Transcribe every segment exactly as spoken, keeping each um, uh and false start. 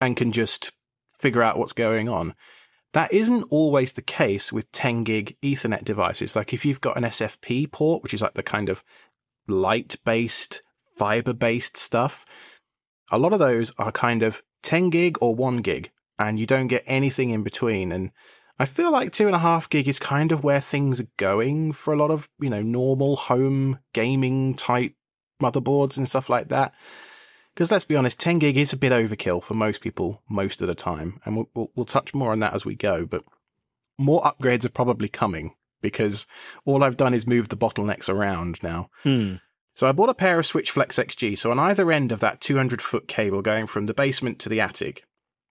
and can just figure out what's going on. That isn't always the case with ten gig Ethernet devices. Like if you've got an S F P port, which is like the kind of light-based, fiber-based stuff, a lot of those are kind of ten gig or one gig, and you don't get anything in between. And I feel like two and a half gig is kind of where things are going for a lot of, you know, normal home gaming type motherboards and stuff like that. Because let's be honest, ten gig is a bit overkill for most people most of the time. And we'll, we'll, we'll touch more on that as we go. But more upgrades are probably coming because all I've done is move the bottlenecks around now. Hmm. So I bought a pair of Switch Flex X G. So on either end of that two hundred foot cable going from the basement to the attic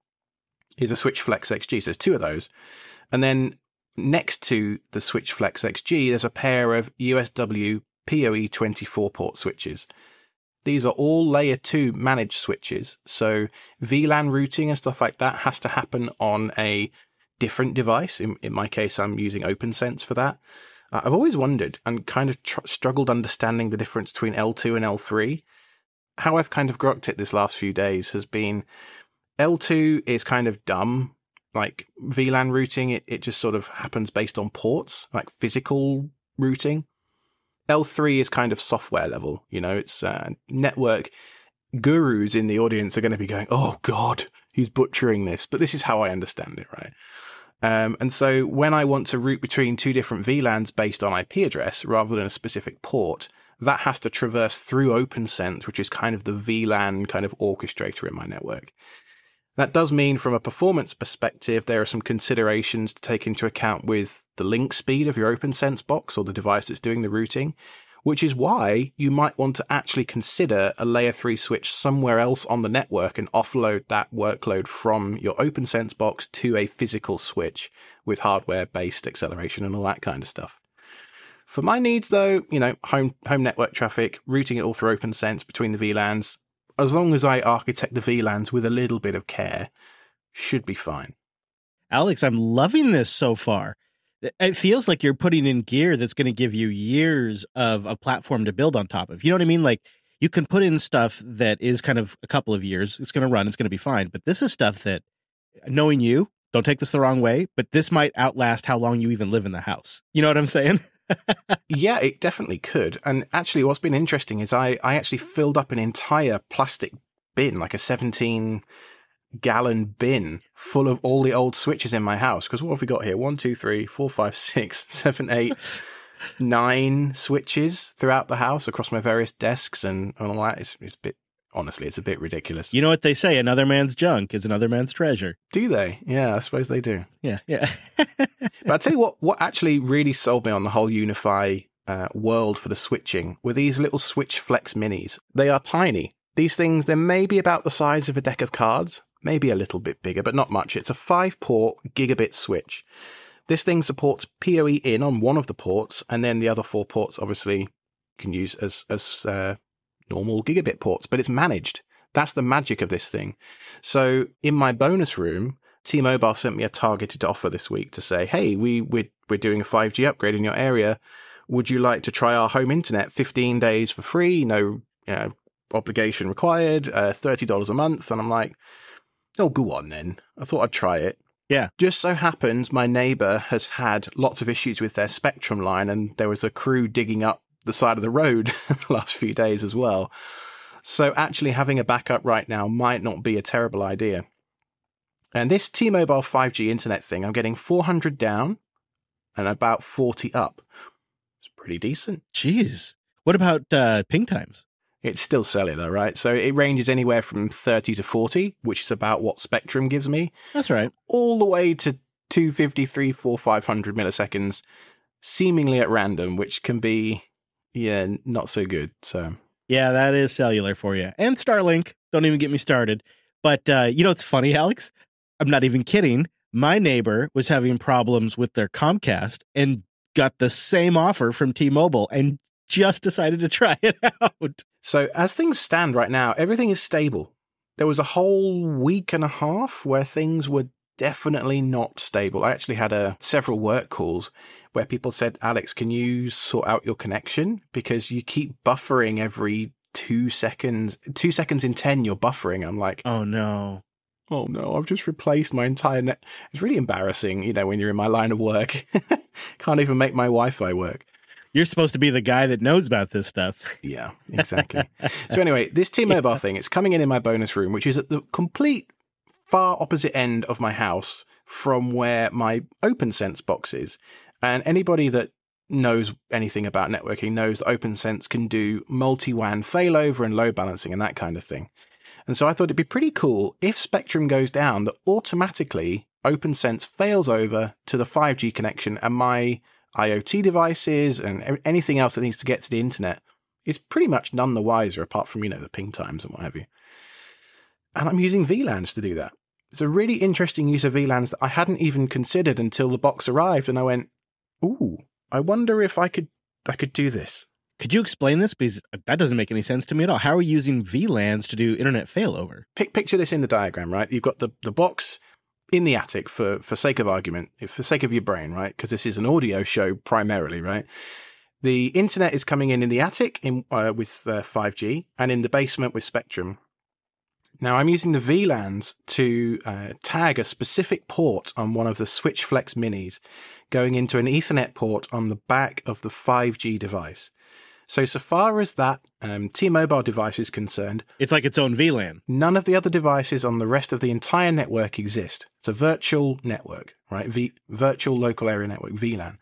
is a Switch Flex X G. So there's two of those. And then next to the Switch Flex X G, there's a pair of U S W P O E twenty-four port switches. These are all layer two managed switches. So V LAN routing and stuff like that has to happen on a different device. In, in my case, I'm using OpenSense for that. Uh, I've always wondered and kind of tr- struggled understanding the difference between L two and L three. How I've kind of grokked it this last few days has been L two is kind of dumb. Like V LAN routing, it, it just sort of happens based on ports, like physical routing. L three is kind of software level, you know, it's uh, network gurus in the audience are going to be going, oh God, he's butchering this. But this is how I understand it, right? Um, and so when I want to route between two different V LANs based on I P address rather than a specific port, that has to traverse through OpenSense, which is kind of the V LAN kind of orchestrator in my network. That does mean from a performance perspective, there are some considerations to take into account with the link speed of your OpenSense box or the device that's doing the routing, which is why you might want to actually consider a layer three switch somewhere else on the network and offload that workload from your OpenSense box to a physical switch with hardware-based acceleration and all that kind of stuff. For my needs, though, you know, home home network traffic, routing it all through OpenSense between the V LANs, as long as I architect the V LANs with a little bit of care, should be fine. Alex, I'm loving this so far. It feels like you're putting in gear that's going to give you years of a platform to build on top of. You know what I mean? Like you can put in stuff that is kind of a couple of years. It's going to run. It's going to be fine. But this is stuff that, knowing you, don't take this the wrong way, but this might outlast how long you even live in the house. You know what I'm saying? Yeah, it definitely could. And actually, what's been interesting is I, I actually filled up an entire plastic bin, like a seventeen gallon bin full of all the old switches in my house. Because what have we got here? One, two, three, four, five, six, seven, eight, nine switches throughout the house across my various desks and, and all that. It's, it's a bit, honestly, it's a bit ridiculous. You know what they say? Another man's junk is another man's treasure. Do they? Yeah, I suppose they do. Yeah, yeah. But I'll tell you what, what actually really sold me on the whole Unify uh, world for the switching were these little Switch Flex Minis. They are tiny. These things, they're maybe about the size of a deck of cards, maybe a little bit bigger, but not much. It's a five-port gigabit switch. This thing supports P O E in on one of the ports, and then the other four ports, obviously, you can use as, as uh, normal gigabit ports, but it's managed. That's the magic of this thing. So in my bonus room, T-Mobile sent me a targeted offer this week to say, hey, we, we're, we're doing a five G upgrade in your area. Would you like to try our home internet fifteen days for free? No you know, obligation required, uh, thirty dollars a month. And I'm like, oh, go on then. I thought I'd try it. Yeah. Just so happens my neighbor has had lots of issues with their Spectrum line, and there was a crew digging up the side of the road the last few days as well. So actually having a backup right now might not be a terrible idea. And this T-Mobile five G internet thing, I'm getting four hundred down and about forty up. It's pretty decent. Jeez. What about uh, ping times? It's still cellular, right? So it ranges anywhere from thirty to forty, which is about what Spectrum gives me. That's right. All the way to two fifty, three, four, five hundred milliseconds, seemingly at random, which can be, yeah, not so good. So yeah, that is cellular for you. And Starlink. Don't even get me started. But uh, you know, it's funny, Alex. I'm not even kidding. My neighbor was having problems with their Comcast and got the same offer from T-Mobile and just decided to try it out. So as things stand right now, everything is stable. There was a whole week and a half where things were definitely not stable. I actually had a several work calls where people said, Alex, can you sort out your connection? Because you keep buffering every two seconds, two seconds in ten, you're buffering. I'm like, oh no. oh no, I've just replaced my entire net. It's really embarrassing, you know, when you're in my line of work. Can't even make my Wi-Fi work. You're supposed to be the guy that knows about this stuff. Yeah, exactly. So anyway, this T-Mobile yeah. thing, it's coming in in my bonus room, which is at the complete far opposite end of my house from where my OpenSense box is. And anybody that knows anything about networking knows that OpenSense can do multi-W A N failover and load balancing and that kind of thing. And so I thought it'd be pretty cool if Spectrum goes down that automatically OpenSense fails over to the five G connection and my IoT devices and anything else that needs to get to the internet is pretty much none the wiser apart from, you know, the ping times and what have you. And I'm using V LANs to do that. It's a really interesting use of V LANs that I hadn't even considered until the box arrived and I went, ooh, I wonder if I could I could do this. Could you explain this? Because that doesn't make any sense to me at all. How are you using V LANs to do internet failover? Pic- picture this in the diagram, right? You've got the, the box in the attic for, for sake of argument, for sake of your brain, right? Because this is an audio show primarily, right? The internet is coming in in the attic in uh, with uh, five G and in the basement with Spectrum. Now, I'm using the V LANs to uh, tag a specific port on one of the SwitchFlex minis going into an Ethernet port on the back of the five G device. So, so far as that um, T-Mobile device is concerned, it's like its own V LAN. None of the other devices on the rest of the entire network exist. It's a virtual network, right? V- virtual local area network, V LAN.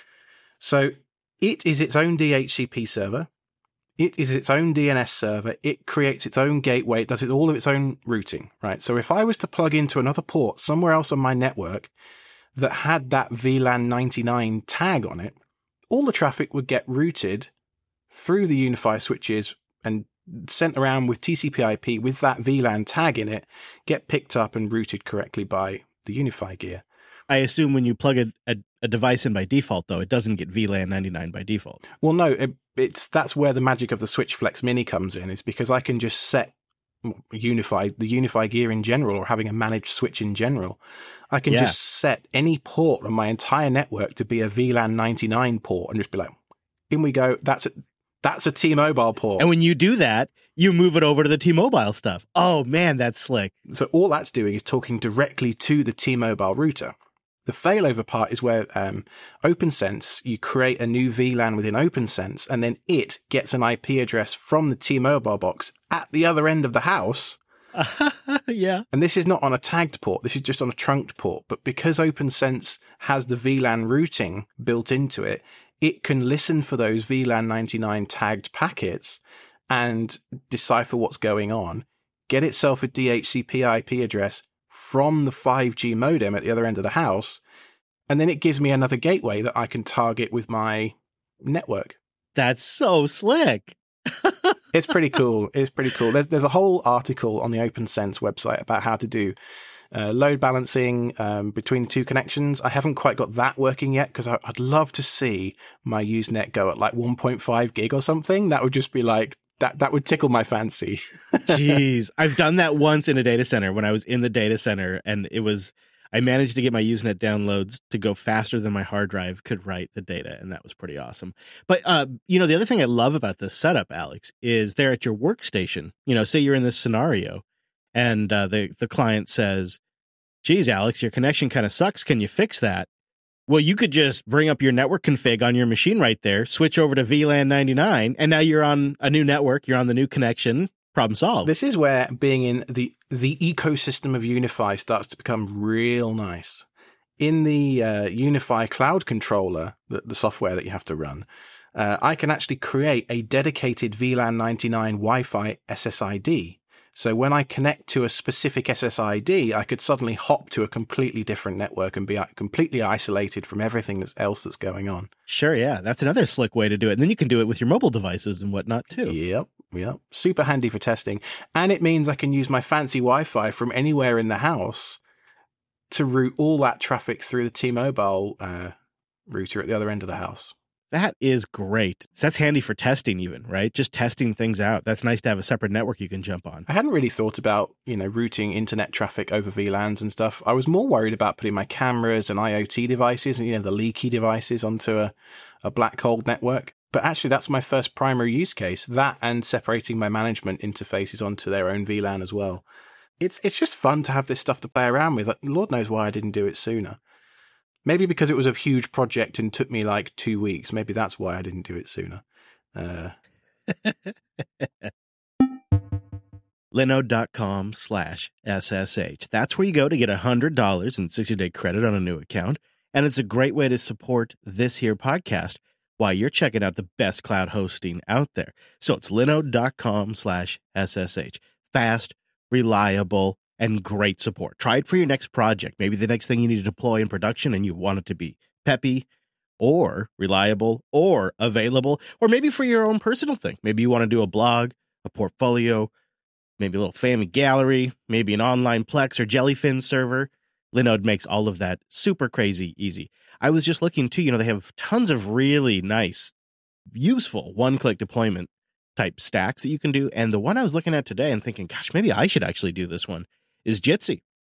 So it is its own D H C P server. It is its own D N S server. It creates its own gateway. It does it all of its own routing, right? So if I was to plug into another port somewhere else on my network that had that V LAN ninety-nine tag on it, all the traffic would get routed through the UniFi switches and sent around with T C P I P with that V LAN tag in it, get picked up and routed correctly by the UniFi gear. I assume when you plug a, a, a device in by default, though, it doesn't get V LAN ninety-nine by default. Well, no, it, it's that's where the magic of the SwitchFlex Mini comes in, is because I can just set UniFi, the UniFi gear in general, or having a managed switch in general. I can yeah. just set any port on my entire network to be a V LAN ninety-nine port and just be like, in we go. That's a, that's a T-Mobile port. And when you do that, you move it over to the T-Mobile stuff. Oh, man, that's slick. So all that's doing is talking directly to the T-Mobile router. The failover part is where um, OpenSense, you create a new V LAN within OpenSense, and then it gets an I P address from the T-Mobile box at the other end of the house. Yeah. And this is not on a tagged port. This is just on a trunked port. But because OpenSense has the V LAN routing built into it, it can listen for those V LAN ninety-nine tagged packets and decipher what's going on, get itself a D H C P I P address from the five G modem at the other end of the house, and then it gives me another gateway that I can target with my network. That's so slick. It's pretty cool. It's pretty cool. There's there's a whole article on the OpenSense website about how to do uh, load balancing um, between the two connections. I haven't quite got that working yet because I'd love to see my Usenet go at like one point five gig or something. That would just be like, That that would tickle my fancy. Jeez. I've done that once in a data center when I was in the data center, and it was, I managed to get my Usenet downloads to go faster than my hard drive could write the data, and that was pretty awesome. But, uh, you know, the other thing I love about this setup, Alex, is there at your workstation, you know, say you're in this scenario, and uh, the, the client says, geez, Alex, your connection kind of sucks. Can you fix that? Well, you could just bring up your network config on your machine right there, switch over to V LAN ninety-nine, and now you're on a new network, you're on the new connection, problem solved. This is where being in the the ecosystem of UniFi starts to become real nice. In the uh, UniFi Cloud Controller, the, the software that you have to run, uh, I can actually create a dedicated V LAN ninety-nine Wi-Fi S S I D. So when I connect to a specific S S I D, I could suddenly hop to a completely different network and be completely isolated from everything else that's going on. Sure, yeah. That's another slick way to do it. And then you can do it with your mobile devices and whatnot, too. Yep, yep. Super handy for testing. And it means I can use my fancy Wi-Fi from anywhere in the house to route all that traffic through the T-Mobile uh, router at the other end of the house. That is great. So that's handy for testing even, right? Just testing things out. That's nice to have a separate network you can jump on. I hadn't really thought about, you know, routing internet traffic over V LANs and stuff. I was more worried about putting my cameras and IoT devices and, you know, the leaky devices onto a, a black hole network. But actually, that's my first primary use case, that and separating my management interfaces onto their own V LAN as well. it's it's just fun to have this stuff to play around with. Lord knows why I didn't do it sooner. Maybe because it was a huge project and took me like two weeks. Maybe that's why I didn't do it sooner. Uh... Linode.com slash SSH. That's where you go to get one hundred dollars in sixty-day credit on a new account. And it's a great way to support this here podcast while you're checking out the best cloud hosting out there. So it's Linode.com slash SSH. Fast, reliable, and great support. Try it for your next project. Maybe the next thing you need to deploy in production and you want it to be peppy or reliable or available, or maybe for your own personal thing. Maybe you want to do a blog, a portfolio, maybe a little family gallery, maybe an online Plex or Jellyfin server. Linode makes all of that super crazy easy. I was just looking too, you know, they have tons of really nice, useful one-click deployment type stacks that you can do. And the one I was looking at today and thinking, gosh, maybe I should actually do this one is Jitsi.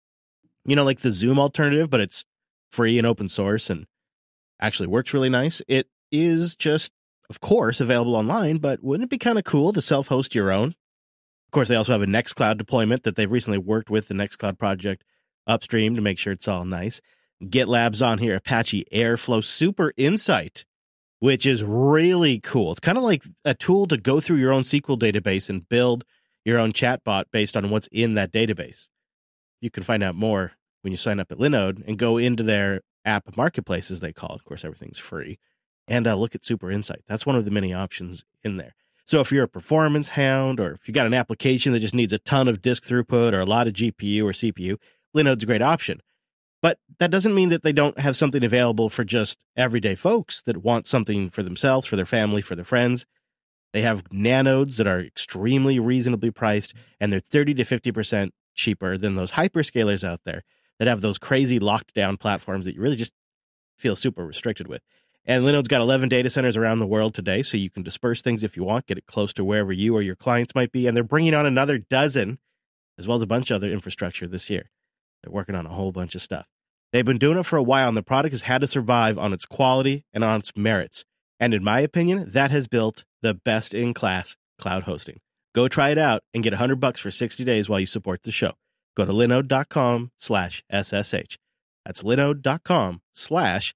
You know, like the Zoom alternative, but it's free and open source and actually works really nice. It is just, of course, available online, but wouldn't it be kind of cool to self-host your own? Of course, they also have a Nextcloud deployment that they've recently worked with the Nextcloud project upstream to make sure it's all nice. GitLab's on here, Apache Airflow Super Insight, which is really cool. It's kind of like a tool to go through your own S Q L database and build your own chatbot based on what's in that database. You can find out more when you sign up at Linode and go into their app marketplace, as they call it. Of course, everything's free. And uh, look at Super Insight. That's one of the many options in there. So if you're a performance hound, or if you got an application that just needs a ton of disk throughput or a lot of G P U or C P U, Linode's a great option. But that doesn't mean that they don't have something available for just everyday folks that want something for themselves, for their family, for their friends. They have nanodes that are extremely reasonably priced, and they're thirty to fifty percent cheaper than those hyperscalers out there that have those crazy locked down platforms that you really just feel super restricted with. And Linode's got eleven data centers around the world today, so you can disperse things if you want, get it close to wherever you or your clients might be. And they're bringing on another dozen, as well as a bunch of other infrastructure this year. They're working on a whole bunch of stuff. They've been doing it for a while, and the product has had to survive on its quality and on its merits. And in my opinion, that has built the best-in-class cloud hosting. Go try it out and get one hundred bucks for sixty days while you support the show. Go to linode.com slash SSH. That's linode.com slash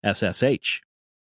SSH.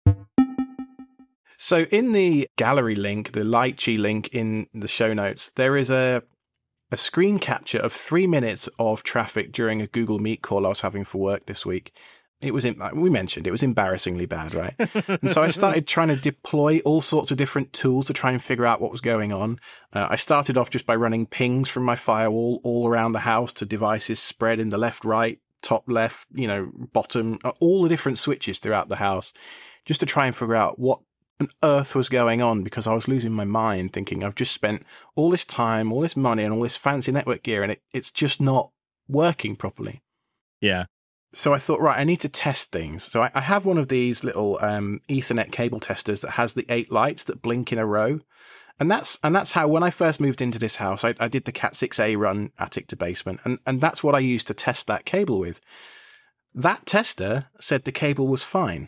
So in the gallery link, the Lychee link in the show notes, there is a a screen capture of three minutes of traffic during a Google Meet call I was having for work this week. It was, in, we mentioned, it was embarrassingly bad, right? And so I started trying to deploy all sorts of different tools to try and figure out what was going on. Uh, I started off just by running pings from my firewall all around the house to devices spread in the left, right, top, left, you know, bottom, all the different switches throughout the house, just to try and figure out what on earth was going on, because I was losing my mind thinking I've just spent all this time, all this money and all this fancy network gear, and it, it's just not working properly. Yeah. So I thought, right, I need to test things. So I, I have one of these little um, Ethernet cable testers that has the eight lights that blink in a row. And that's and that's how, when I first moved into this house, I, I did the Cat six A run attic to basement. And, and that's what I used to test that cable with. That tester said the cable was fine.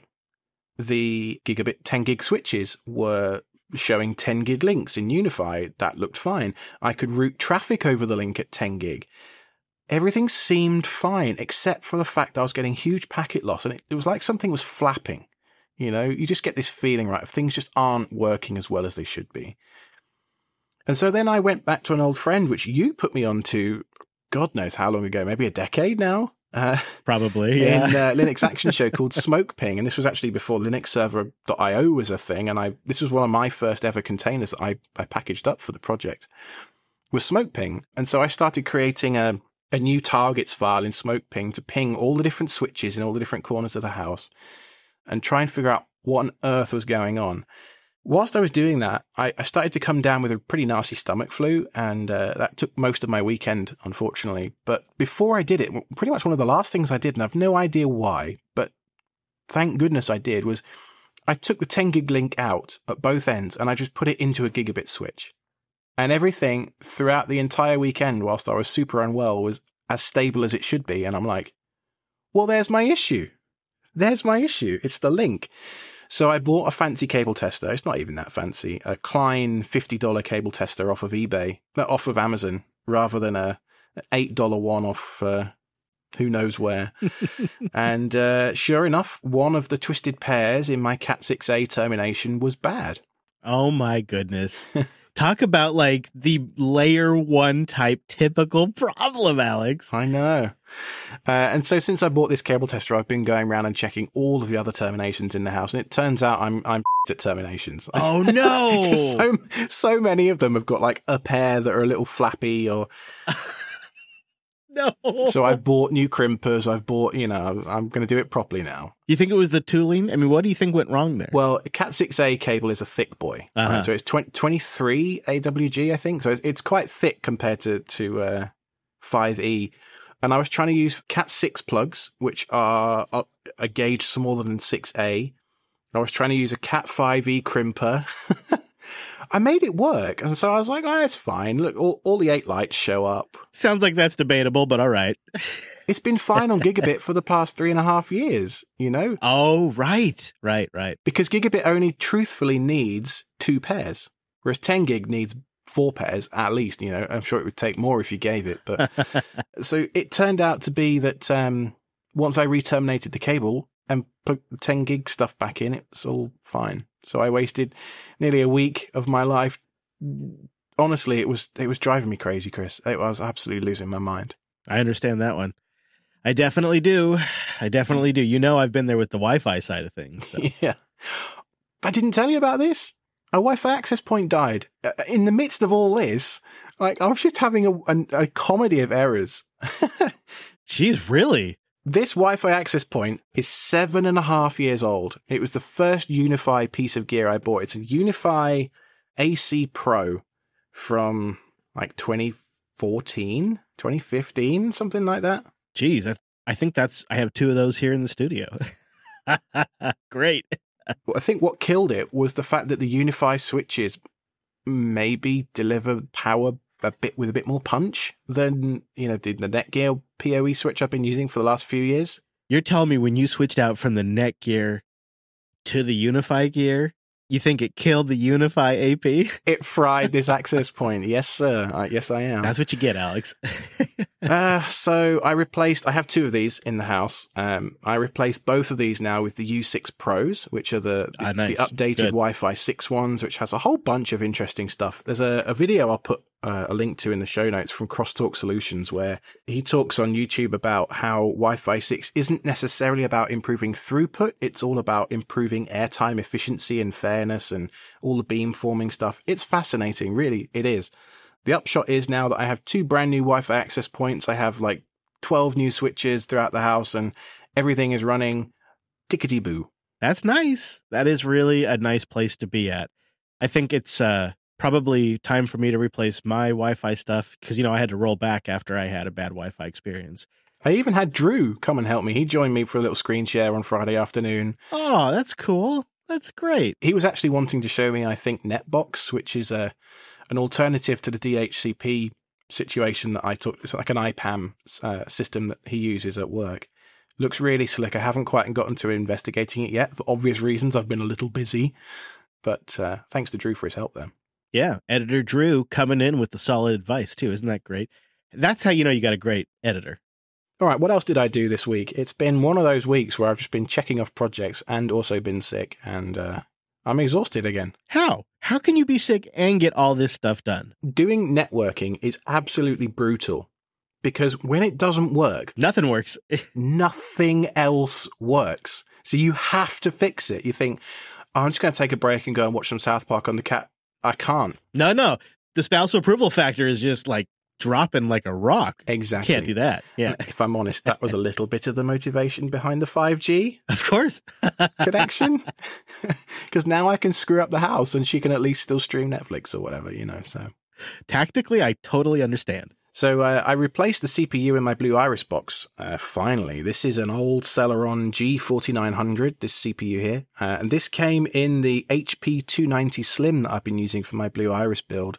The gigabit ten gig switches were showing ten gig links in Unify. That looked fine. I could route traffic over the link at ten gig. Everything seemed fine, except for the fact that I was getting huge packet loss. And it, it was like something was flapping. You know, you just get this feeling, right, of things just aren't working as well as they should be. And so then I went back to an old friend, which you put me on to, God knows how long ago, maybe a decade now. Uh, Probably, yeah. In a Linux Action Show called SmokePing, and this was actually before Linux Server dot i o was a thing, and I this was one of my first ever containers that I, I packaged up for the project, was SmokePing. And so I started creating a, a new targets file in SmokePing to ping all the different switches in all the different corners of the house and try and figure out what on earth was going on. Whilst I was doing that, I, I started to come down with a pretty nasty stomach flu, and uh, that took most of my weekend, unfortunately. But before I did it, pretty much one of the last things I did, and I've no idea why, but thank goodness I did, was I took the ten gig link out at both ends, and I just put it into a gigabit switch. And everything throughout the entire weekend, whilst I was super unwell, was as stable as it should be. And I'm like, well, there's my issue. There's my issue. It's the link. So I bought a fancy cable tester. It's not even that fancy. A Klein fifty dollars cable tester off of eBay, off of Amazon, rather than a, eight dollar one off uh, who knows where. And uh, sure enough, one of the twisted pairs in my Cat six A termination was bad. Oh my goodness. Talk about like the layer one type typical problem, Alex. I know. Uh, and so since I bought this cable tester, I've been going around and checking all of the other terminations in the house. And it turns out I'm I'm at terminations. Oh, no. so, so many of them have got like a pair that are a little flappy or... No. So I've bought new crimpers. I've bought, you know, I'm going to do it properly now. You think it was the tooling? I mean, what do you think went wrong there? Well, a Cat six A cable is a thick boy. Uh-huh. Right? So it's twenty, twenty-three A W G, I think. So it's, it's quite thick compared to, to uh, five E. And I was trying to use Cat six plugs, which are a, a gauge smaller than six A. I was trying to use a Cat five E crimper. I made it work. And so I was like, oh, it's fine. Look, all, all the eight lights show up. Sounds like that's debatable, but all right. It's been fine on Gigabit for the past three and a half years, you know? Oh, right, right, right. Because Gigabit only truthfully needs two pairs, whereas ten gig needs four pairs at least, you know? I'm sure it would take more if you gave it. But so it turned out to be that um, once I re-terminated the cable and put ten gig stuff back in, it's all fine. So I wasted nearly a week of my life. Honestly, it was it was driving me crazy, Chris. I was absolutely losing my mind. I understand that one. I definitely do. I definitely do. You know, I've been there with the Wi-Fi side of things. So. Yeah. I didn't tell you about this. A Wi-Fi access point died. In the midst of all this, like I was just having a, a, a comedy of errors. Jeez, really? This Wi-Fi access point is seven and a half years old. It was the first Unify piece of gear I bought. It's a Unify A C Pro from like twenty fourteen, twenty fifteen, something like that. Jeez, I, I think that's, I have two of those here in the studio. Great. I think what killed it was the fact that the Unify switches maybe deliver power a bit with a bit more punch than, you know, the, the Netgear P O E switch I've been using for the last few years. You're telling me when you switched out from the Netgear to the Unify gear, you think it killed the Unify A P? It fried this access point. Yes, sir. I, yes, I am. That's what you get, Alex. uh, so I replaced, I have two of these in the house. Um, I replaced both of these now with the U six Pros, which are the, the, ah, nice. the updated Good. Wi-Fi six ones, which has a whole bunch of interesting stuff. There's a, a video I'll put uh, a link to in the show notes from Crosstalk Solutions, where he talks on YouTube about how Wi-Fi six isn't necessarily about improving throughput. It's all about improving airtime efficiency and fairness and all the beamforming stuff. It's fascinating. Really, it is. The upshot is now that I have two brand new Wi-Fi access points. I have like twelve new switches throughout the house and everything is running tickety-boo. That's nice. That is really a nice place to be at. I think it's uh, probably time for me to replace my Wi-Fi stuff because, you know, I had to roll back after I had a bad Wi-Fi experience. I even had Drew come and help me. He joined me for a little screen share on Friday afternoon. Oh, that's cool. That's great. He was actually wanting to show me, I think, Netbox, which is a an alternative to the D H C P situation that I took. It's like an I PAM uh, system that he uses at work. Looks really slick. I haven't quite gotten to investigating it yet. For obvious reasons, I've been a little busy. But uh, thanks to Drew for his help there. Yeah, editor Drew coming in with the solid advice, too. Isn't that great? That's how you know you got a great editor. All right, what else did I do this week? It's been one of those weeks where I've just been checking off projects and also been sick, and uh, I'm exhausted again. How? How can you be sick and get all this stuff done? Doing networking is absolutely brutal because when it doesn't work, nothing works. Nothing else works. So you have to fix it. You think, oh, I'm just going to take a break and go and watch some South Park on the cat. I can't. No, no. The spousal approval factor is just like dropping like a rock. Exactly. Can't do that. Yeah. If I'm honest, that was a little bit of the motivation behind the five G. Of course. Connection. Because now I can screw up the house and she can at least still stream Netflix or whatever, you know, so. Tactically, I totally understand. So uh, I replaced the C P U in my Blue Iris box, uh, finally. This is an old Celeron G forty-nine hundred, this C P U here. Uh, and this came in the H P two ninety Slim that I've been using for my Blue Iris build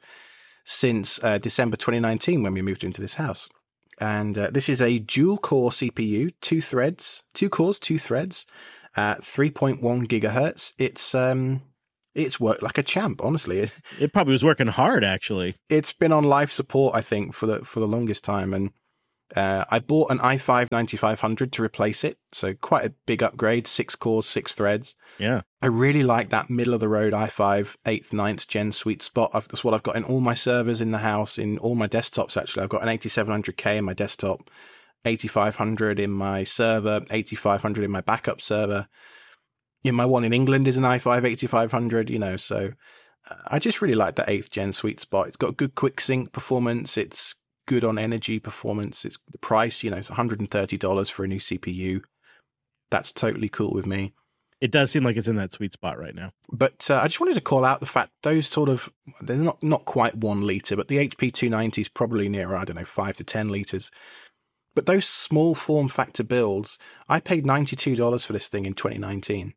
since uh, December twenty nineteen when we moved into this house. And uh, this is a dual-core C P U, two threads, two cores, two threads, uh, three point one gigahertz. It's um, It's worked like a champ, honestly. It probably was working hard, actually. It's been on life support, I think, for the for the longest time. And uh, I bought an i five ninety-five hundred to replace it. So quite a big upgrade, six cores, six threads. Yeah. I really like that middle-of-the-road i five eighth, ninth gen sweet spot. I've, that's what I've got in all my servers in the house, in all my desktops, actually. I've got an eighty-seven hundred K in my desktop, eighty-five hundred in my server, eighty-five hundred in my backup server. Yeah, my one in England is an i five eighty-five hundred, you know, so uh, I just really like that eighth gen sweet spot. It's got good quick sync performance. It's good on energy performance. It's the price, you know, it's one hundred thirty dollars for a new C P U. That's totally cool with me. It does seem like it's in that sweet spot right now. But uh, I just wanted to call out the fact those sort of, they're not, not quite one litre, but the H P two ninety is probably near, I don't know, five to ten litres. But those small form factor builds, I paid ninety-two dollars for this thing in twenty nineteen.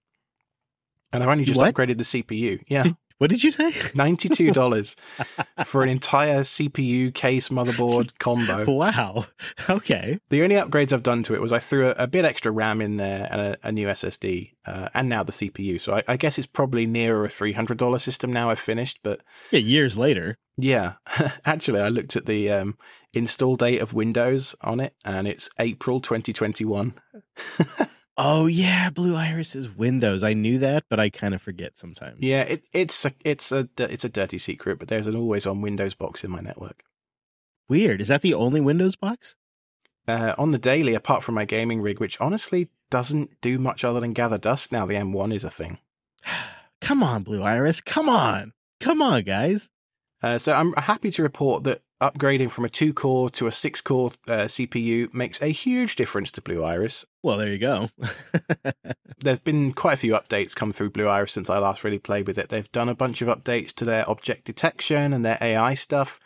And I've only just What? upgraded the C P U. Yeah. Did, what did you say? ninety-two dollars for an entire C P U, case, motherboard combo. Wow. Okay. The only upgrades I've done to it was I threw a, a bit extra RAM in there and a, a new S S D, uh, and now the C P U. So I, I guess it's probably nearer a three hundred dollars system now I've finished. But Yeah, years later. yeah, actually, I looked at the um, install date of Windows on it, and it's April twenty twenty-one. Oh, yeah, Blue Iris is Windows. I knew that, but I kind of forget sometimes. Yeah, it, it's a, it's a it's a dirty secret, but there's an always on Windows box in my network. Weird. Is that the only Windows box? Uh, on the daily, apart from my gaming rig, which honestly doesn't do much other than gather dust now, the M one is a thing. Come on, Blue Iris. Come on. Come on, guys. Uh, so I'm happy to report that upgrading from a two-core to a six-core uh, C P U makes a huge difference to Blue Iris. Well, there you go. There's been quite a few updates come through Blue Iris since I last really played with it. They've done a bunch of updates to their object detection and their A I stuff.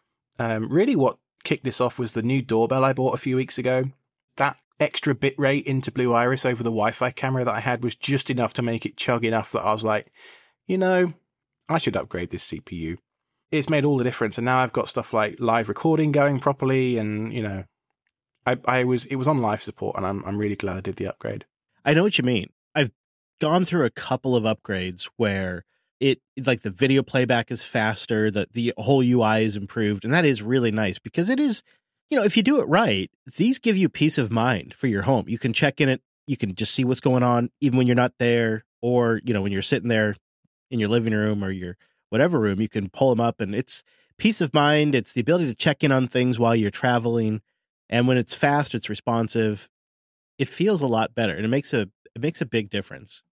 Um, really what kicked this off was the new doorbell I bought a few weeks ago. That extra bitrate into Blue Iris over the Wi-Fi camera that I had was just enough to make it chug enough that I was like, you know, I should upgrade this C P U. It's made all the difference, and now I've got stuff like live recording going properly, and you know, I, I was it was on live support, and I'm I'm really glad I did the upgrade. I know what you mean. I've gone through a couple of upgrades where it like the video playback is faster, that the whole U I is improved, and that is really nice because it is, you know, if you do it right, these give you peace of mind for your home. You can check in it, you can just see what's going on even when you're not there, or you know, when you're sitting there in your living room or your whatever room, you can pull them up, and it's peace of mind. It's the ability to check in on things while you're traveling. And when it's fast, it's responsive. It feels a lot better, and it makes a, it makes a big difference.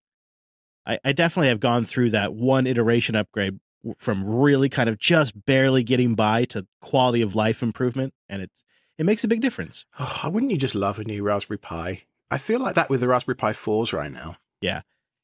I, I definitely have gone through that one iteration upgrade from really kind of just barely getting by to quality of life improvement. And it's, it makes a big difference. Oh, wouldn't you just love a new Raspberry Pi? I feel like that with the Raspberry Pi fours right now. Yeah.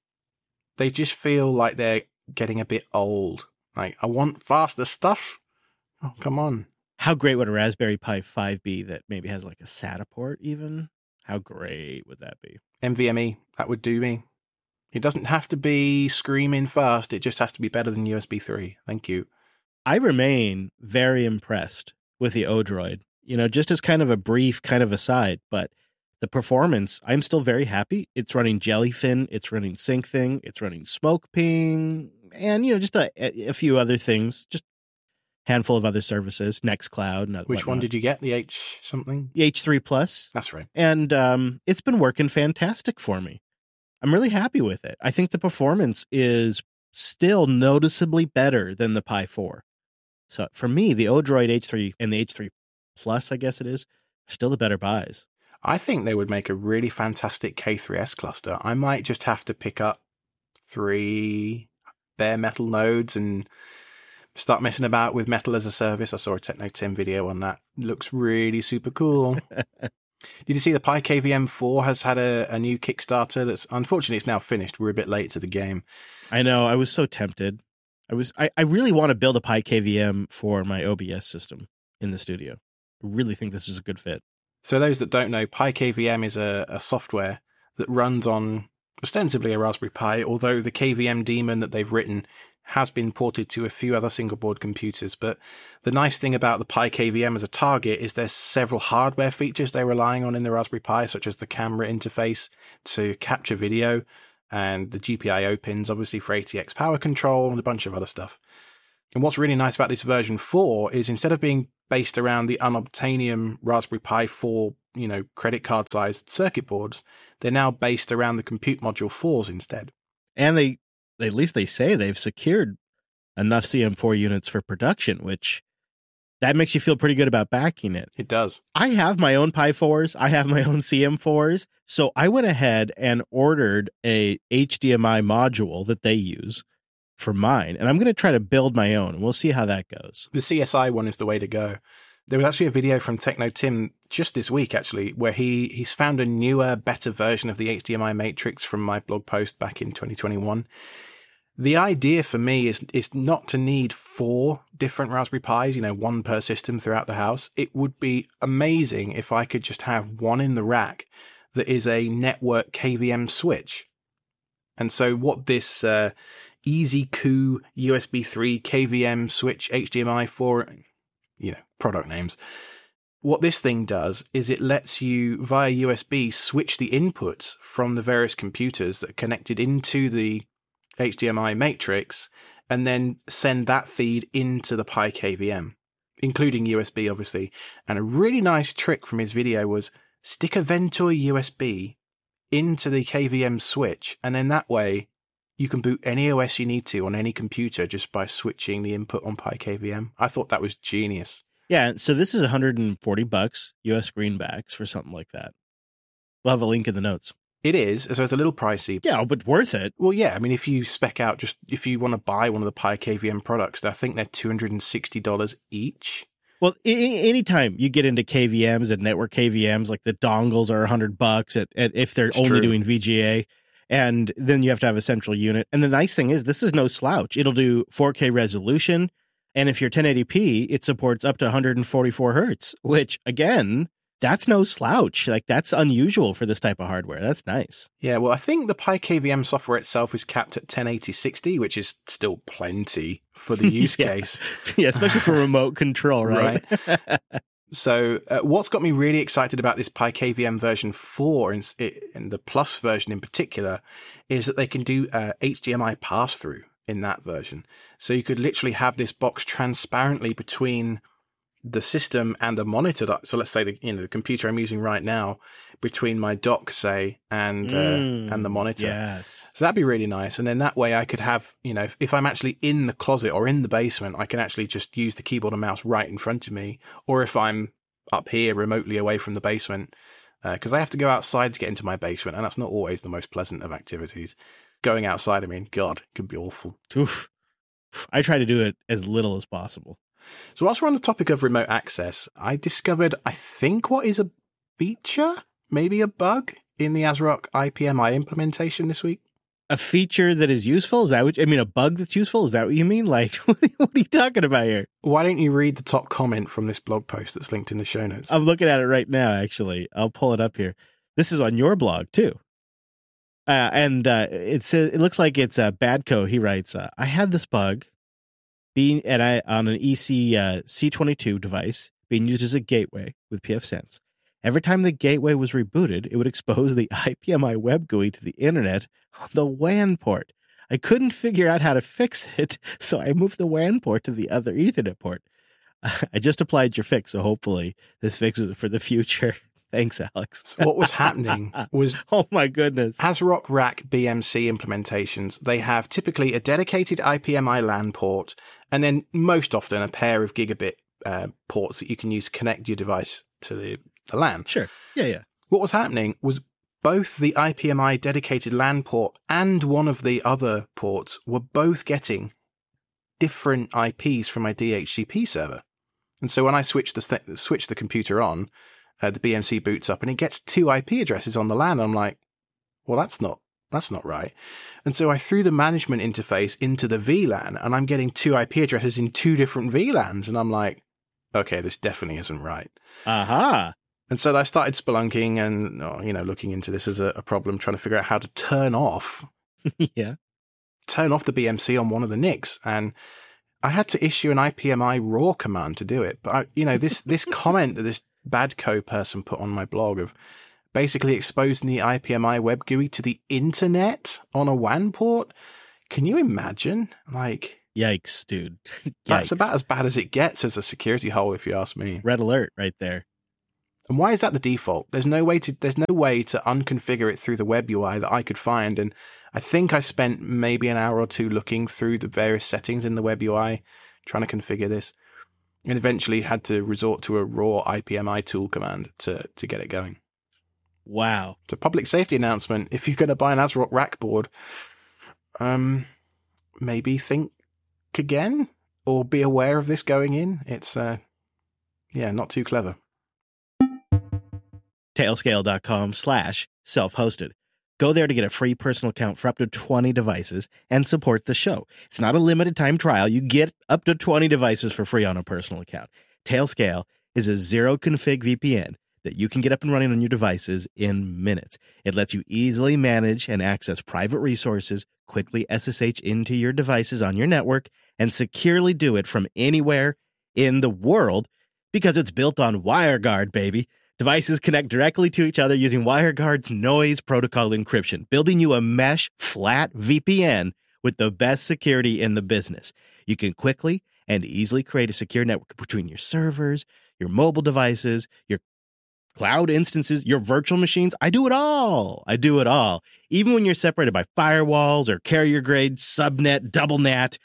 They just feel like they're getting a bit old. Like, I want faster stuff. Oh, come on. How great would a Raspberry Pi five be that maybe has like a SATA port even? How great would that be? NVMe, that would do me. It doesn't have to be screaming fast. It just has to be better than U S B three. Thank you. I remain very impressed with the Odroid, you know, just as kind of a brief kind of aside, but the performance, I'm still very happy. It's running Jellyfin, it's running SyncThing, it's running SmokePing, and, you know, just a, a few other things, just a handful of other services, Nextcloud. And Which whatnot. one did you get? The H something? The H three Plus. That's right. And um, it's been working fantastic for me. I'm really happy with it. I think the performance is still noticeably better than the Pi four. So for me, the Odroid H three and the H three Plus, I guess it is, still the better buys. I think they would make a really fantastic K three S cluster. I might just have to pick up three bare metal nodes and start messing about with metal as a service. I saw a Techno ten video on that. It looks really super cool. Did you see the Pi K V M four has had a, a new Kickstarter that's unfortunately it's now finished. We're a bit late to the game. I know. I was so tempted. I was. I, I really want to build a Pi K V M for my O B S system in the studio. I really think this is a good fit. So those that don't know, Pi K V M is a, a software that runs on ostensibly a Raspberry Pi, although the K V M daemon that they've written has been ported to a few other single board computers. But the nice thing about the Pi K V M as a target is there's several hardware features they're relying on in the Raspberry Pi, such as the camera interface to capture video. and the G P I O pins, obviously, for A T X power control and a bunch of other stuff. And what's really nice about this version four is instead of being based around the unobtainium Raspberry Pi four, you know, credit card sized circuit boards, they're now based around the Compute Module fours instead. And they, at least they say they've secured enough C M four units for production, which that makes you feel pretty good about backing it. It does. I have my own Pi fours. I have my own C M fours. So I went ahead and ordered a H D M I module that they use for mine. And I'm going to try to build my own. And we'll see how that goes. The C S I one is the way to go. There was actually a video from Techno Tim just this week, actually, where he, he's found a newer, better version of the H D M I matrix from my blog post back in twenty twenty-one. The idea for me is is not to need four different Raspberry Pis, you know, one per system throughout the house. It would be amazing if I could just have one in the rack that is a network K V M switch. And so what this uh, EasyCoo U S B three K V M switch H D M I four, you know, product names. What this thing does is it lets you, via U S B, switch the inputs from the various computers that are connected into the H D M I matrix and then send that feed into the Pi K V M, including U S B, obviously. And a really nice trick from his video was stick a Ventor U S B into the K V M switch, and then that way you can boot any O S you need to on any computer just by switching the input on Pi K V M. I thought that was genius. Yeah, so this is one hundred forty bucks U S greenbacks for something like that. We'll have a link in the notes. It is, so it's a little pricey. Yeah, but worth it. Well, yeah, I mean, if you spec out, just if you want to buy one of the Pi K V M products, I think they're two hundred sixty dollars each. Well, I- anytime you get into K V Ms and network K V Ms, like the dongles are one hundred bucks at, at, if they're It's only true. doing V G A, and then you have to have a central unit. And the nice thing is this is no slouch. It'll do four K resolution, and if you're ten eighty p, it supports up to one hundred forty-four hertz, which, again, that's no slouch. Like, that's unusual for this type of hardware. That's nice. Yeah, well, I think the Pi K V M software itself is capped at ten eighty sixty, which is still plenty for the use yeah. case. Yeah, especially for remote control, right? Right. So uh, what's got me really excited about this Pi K V M version four and, and the Plus version in particular is that they can do uh, H D M I pass-through in that version. So you could literally have this box transparently between the system and a monitor. That, so let's say the you know the computer I'm using right now between my dock, say, and uh, Mm, and the monitor. Yes. So that'd be really nice. And then that way I could have, you know, if, if I'm actually in the closet or in the basement, I can actually just use the keyboard and mouse right in front of me. Or if I'm up here remotely away from the basement, because uh, I have to go outside to get into my basement, and that's not always the most pleasant of activities. Going outside, I mean, God, it could be awful. Oof. I try to do it as little as possible. So whilst we're on the topic of remote access, I discovered, I think, what is a feature, maybe a bug, in the ASRock I P M I implementation this week. A feature that is useful? Is that what I mean? A bug that's useful? Is that what you mean? Like, what are you talking about here? Why don't you read the top comment from this blog post that's linked in the show notes? I'm looking at it right now, actually. I'll pull it up here. This is on your blog, too. Uh, and uh, it's, uh, it looks like it's uh, Badco. He writes, uh, I had this bug being and I on an E C uh, C twenty-two device being used as a gateway with pfSense. Every time the gateway was rebooted, it would expose the I P M I web G U I to the internet on the W A N port. I couldn't figure out how to fix it, so I moved the W A N port to the other Ethernet port. I just applied your fix, so hopefully this fixes it for the future. Thanks, Alex. So what was happening was, oh my goodness. ASRock Rack B M C implementations, they have typically a dedicated I P M I LAN port, and then most often a pair of gigabit uh, ports that you can use to connect your device to the, the LAN. Sure. Yeah, yeah. What was happening was both the I P M I dedicated LAN port and one of the other ports were both getting different I Ps from my D H C P server. And so when I switch the, st- switch the computer on, Uh, the B M C boots up and it gets two I P addresses on the LAN. I'm like, well, that's not, that's not right. And so I threw the management interface into the V LAN and I'm getting two I P addresses in two different V LANs. And I'm like, okay, this definitely isn't right. Aha. And so I started spelunking and, oh, you know, looking into this as a, a problem, trying to figure out how to turn off, yeah. turn off the B M C on one of the N I Cs. And I had to issue an I P M I raw command to do it. But, I, you know, this, this comment that this Badco person put on my blog of basically exposing the I P M I web G U I to the internet on a W A N port. Can you imagine? Like, yikes, dude. Yikes. That's about as bad as it gets as a security hole, if you ask me. Red alert right there. And why is that the default? There's no way to there's no way to unconfigure it through the web U I that I could find. And I think I spent maybe an hour or two looking through the various settings in the web U I, trying to configure this, and eventually had to resort to a raw I P M I tool command to to get it going. Wow. It's a public safety announcement. If you're going to buy an ASRock rack board, um, maybe think again or be aware of this going in. It's, uh, yeah, not too clever. Tailscale.com slash self-hosted. Go there to get a free personal account for up to twenty devices and support the show. It's not a limited time trial. You get up to twenty devices for free on a personal account. Tailscale is a zero config V P N that you can get up and running on your devices in minutes. It lets you easily manage and access private resources, quickly S S H into your devices on your network, and securely do it from anywhere in the world because it's built on WireGuard, baby. Devices connect directly to each other using WireGuard's noise protocol encryption, building you a mesh flat V P N with the best security in the business. You can quickly and easily create a secure network between your servers, your mobile devices, your cloud instances, your virtual machines. I do it all. I do it all. Even when you're separated by firewalls or carrier grade, subnet, double N A T,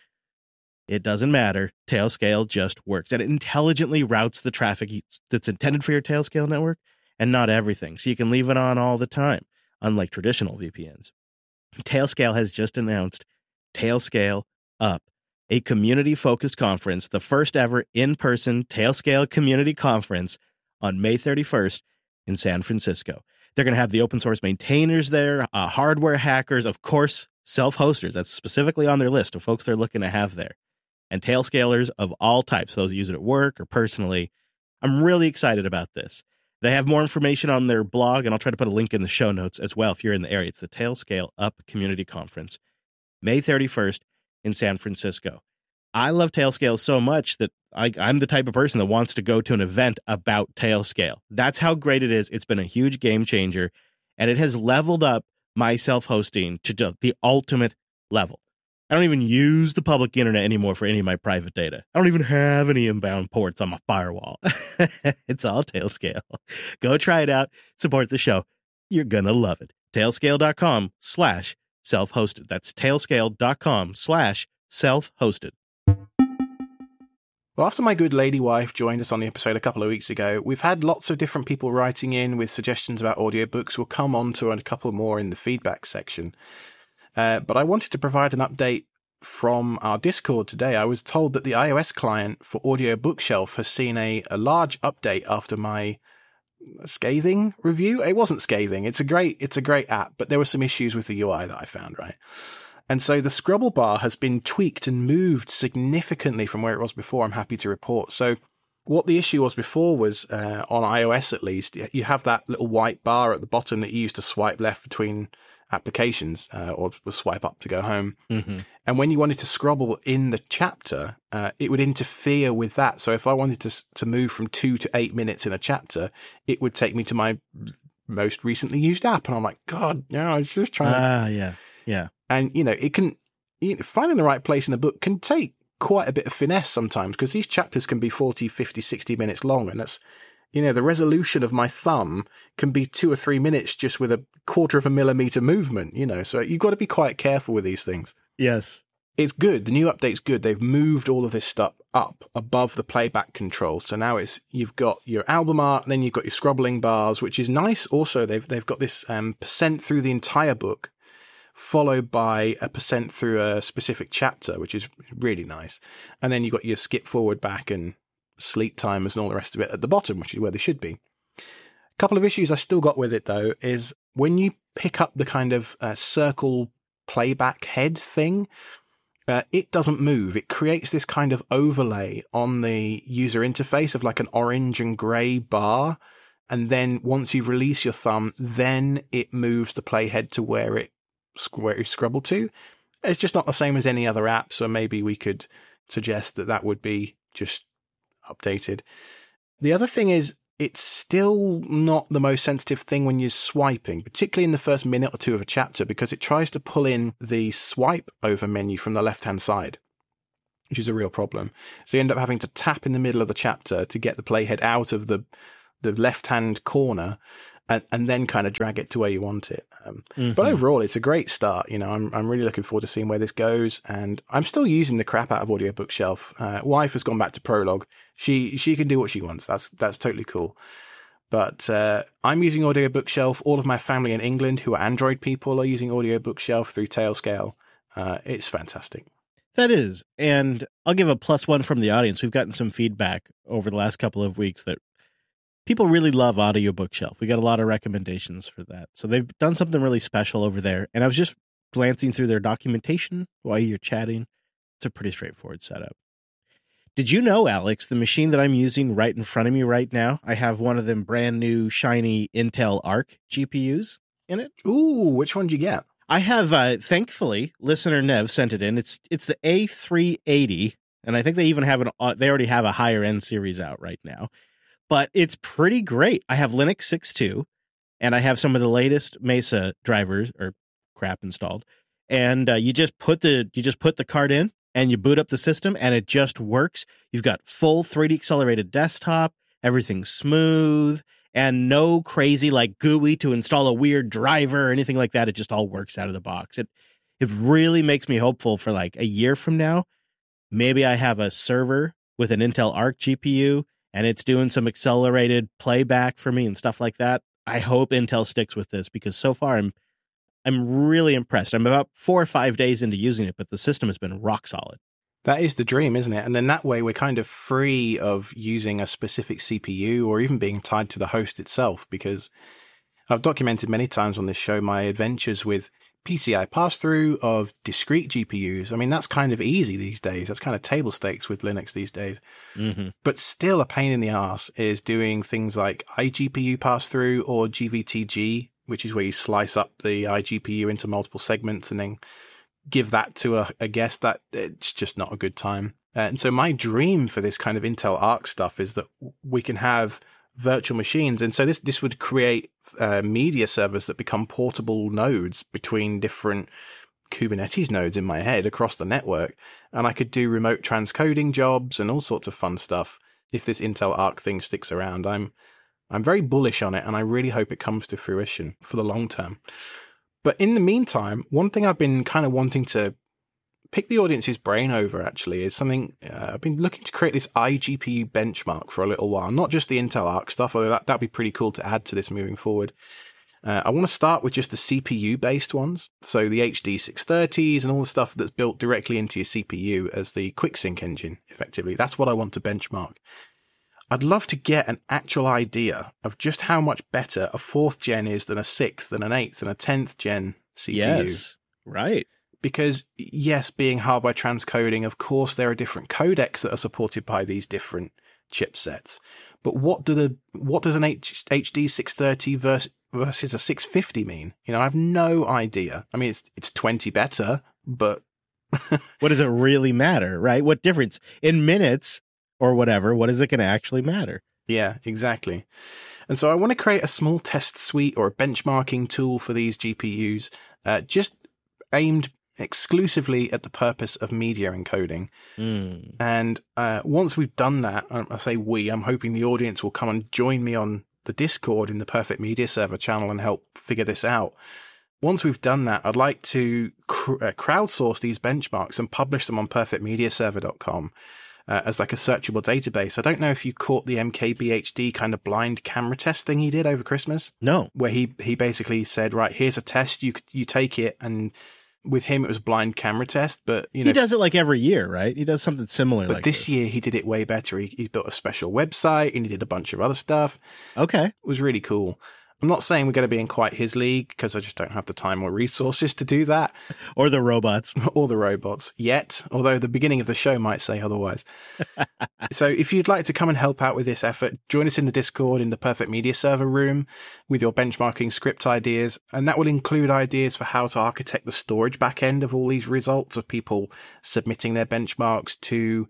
it doesn't matter. Tailscale just works. And it intelligently routes the traffic that's intended for your Tailscale network and not everything. So you can leave it on all the time, unlike traditional V P Ns. Tailscale has just announced Tailscale Up, a community-focused conference, the first ever in-person Tailscale community conference on May thirty-first in San Francisco. They're going to have the open source maintainers there, uh, hardware hackers, of course, self-hosters. That's specifically on their list of folks they're looking to have there. And Tailscalers of all types, those who use it at work or personally. I'm really excited about this. They have more information on their blog, and I'll try to put a link in the show notes as well if you're in the area. It's the Tailscale Up Community Conference, May thirty-first in San Francisco. I love Tailscale so much that I, I'm the type of person that wants to go to an event about Tailscale. That's how great it is. It's been a huge game changer, and it has leveled up my self-hosting to the ultimate level. I don't even use the public internet anymore for any of my private data. I don't even have any inbound ports on my firewall. It's all Tailscale. Go try it out. Support the show. You're going to love it. Tailscale.com slash self-hosted. That's tailscale.com slash self-hosted. Well, after my good lady wife joined us on the episode a couple of weeks ago, we've had lots of different people writing in with suggestions about audiobooks. We'll come on to a couple more in the feedback section. Uh, but I wanted to provide an update from our Discord today. I was told that the iOS client for Audio Bookshelf has seen a, a large update after my scathing review. It wasn't scathing. It's a great, it's a great app, but there were some issues with the U I that I found, right? And so the scrobble bar has been tweaked and moved significantly from where it was before, I'm happy to report. So what the issue was before was, uh, on iOS at least, you have that little white bar at the bottom that you use to swipe left between applications, uh, or swipe up to go home. Mm-hmm. And when you wanted to scrobble in the chapter, uh, it would interfere with that. So if I wanted to to move from two to eight minutes in a chapter, it would take me to my most recently used app. And I'm like, God, no, I was just trying to... Ah, yeah, yeah. And, you know, it can, you know, finding the right place in a book can take quite a bit of finesse sometimes, because these chapters can be forty, fifty, sixty minutes long. And that's, you know, the resolution of my thumb can be two or three minutes just with a quarter of a millimeter movement, you know, so you've got to be quite careful with these things. Yes. It's good. The new update's good. They've moved all of this stuff up above the playback control. So now it's, you've got your album art, and then you've got your scrobbling bars, which is nice. Also, they've, they've got this, um, percent through the entire book, followed by a percent through a specific chapter, which is really nice. And then you've got your skip forward, back, and sleep timers and all the rest of it at the bottom, which is where they should be. A couple of issues I still got with it, though, is when you pick up the kind of uh, circle playback head thing, uh, it doesn't move. It creates this kind of overlay on the user interface of like an orange and grey bar. And then once you release your thumb, then it moves the playhead to where it where you scrabble to. It's just not the same as any other app, so maybe we could suggest that that would be just updated. The other thing is, it's still not the most sensitive thing when you're swiping, particularly in the first minute or two of a chapter, because it tries to pull in the swipe over menu from the left-hand side, which is a real problem. So you end up having to tap in the middle of the chapter to get the playhead out of the the left-hand corner and, and then kind of drag it to where you want it. Um, mm-hmm. But overall, it's a great start. You know, I'm I'm really looking forward to seeing where this goes, and I'm still using the crap out of Audio Bookshelf. Uh, wife has gone back to Prologue. She she can do what she wants. That's that's totally cool. But uh, I'm using Audio Bookshelf. All of my family in England who are Android people are using Audio Bookshelf through Tailscale. Uh, it's fantastic. That is. And I'll give a plus one from the audience. We've gotten some feedback over the last couple of weeks that people really love Audio Bookshelf. We got a lot of recommendations for that. So they've done something really special over there. And I was just glancing through their documentation while you're chatting. It's a pretty straightforward setup. Did you know, Alex, the machine that I'm using right in front of me right now, I have one of them brand new shiny Intel Arc G P Us in it. Ooh, which one did you get? I have, uh, thankfully, listener Nev sent it in. It's it's the A three eighty, and I think they even have an, uh, they already have a higher end series out right now. But it's pretty great. I have Linux six point two, and I have some of the latest Mesa drivers or crap installed. And uh, you just put the you just put the card in, and you boot up the system, and it just works. You've got full three D accelerated desktop, everything's smooth, and no crazy like G U I to install a weird driver or anything like that. It just all works out of the box. It it really makes me hopeful for like a year from now. Maybe I have a server with an Intel Arc G P U, and it's doing some accelerated playback for me and stuff like that. I hope Intel sticks with this, because so far I'm I'm really impressed. I'm about four or five days into using it, but the system has been rock solid. That is the dream, isn't it? And then that way we're kind of free of using a specific C P U or even being tied to the host itself, because I've documented many times on this show my adventures with P C I pass-through of discrete G P Us. I mean, that's kind of easy these days. That's kind of table stakes with Linux these days. Mm-hmm. But still a pain in the ass is doing things like iGPU pass-through or G V T G, which is where you slice up the iGPU into multiple segments and then give that to a, a guest. That it's just not a good time. Uh, and so my dream for this kind of Intel Arc stuff is that we can have virtual machines. And so this, this would create uh, media servers that become portable nodes between different Kubernetes nodes in my head across the network. And I could do remote transcoding jobs and all sorts of fun stuff if this Intel Arc thing sticks around. I'm I'm very bullish on it, and I really hope it comes to fruition for the long term. But in the meantime, one thing I've been kind of wanting to pick the audience's brain over, actually, is something uh, I've been looking to create this iGPU benchmark for a little while. Not just the Intel Arc stuff, although that, that'd be pretty cool to add to this moving forward. Uh, I want to start with just the C P U-based ones. So the H D six thirties and all the stuff that's built directly into your C P U as the QuickSync engine, effectively. That's what I want to benchmark. I'd love to get an actual idea of just how much better a fourth gen is than a sixth and an eighth and a tenth gen C P U. Yes, right. Because, yes, being hardware transcoding, of course, there are different codecs that are supported by these different chipsets. But what do the what does an H D six thirty versus, versus a six fifty mean? You know, I have no idea. I mean, it's it's twenty better, but what does it really matter, right? What difference in minutes or whatever, what is it going to actually matter? Yeah, exactly. And so I want to create a small test suite or a benchmarking tool for these G P Us, uh, just aimed exclusively at the purpose of media encoding. Mm. And uh, once we've done that, I say we, I'm hoping the audience will come and join me on the Discord in the Perfect Media Server channel and help figure this out. Once we've done that, I'd like to cr- uh, crowdsource these benchmarks and publish them on perfect media server dot com. Uh, as like a searchable database. I don't know if you caught the M K B H D kind of blind camera test thing he did over Christmas. No. Where he, he basically said, right, here's a test, you you take it, and with him it was a blind camera test, but you know. He does it like every year, right? He does something similar but like this. this year he did it way better. He, he built a special website and he did a bunch of other stuff. Okay. It was really cool. I'm not saying we're going to be in quite his league because I just don't have the time or resources to do that. Or the robots. or the robots yet, although the beginning of the show might say otherwise. So if you'd like to come and help out with this effort, join us in the Discord in the Perfect Media Server room with your benchmarking script ideas. And that will include ideas for how to architect the storage backend of all these results of people submitting their benchmarks to